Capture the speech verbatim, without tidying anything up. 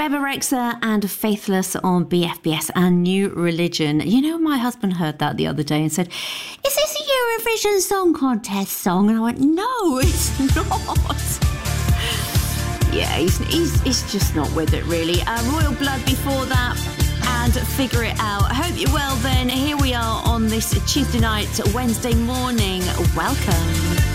Bebe Rexha and Faithless on B F B S and New Religion. You know, my husband heard that the other day and said, is this a Eurovision Song Contest song? And I went, no, it's not. Yeah, he's, he's, he's just not with it, really. Uh, Royal Blood before that, and Figure It Out. I hope you're well then. Here we are on this Tuesday night, Wednesday morning. Welcome.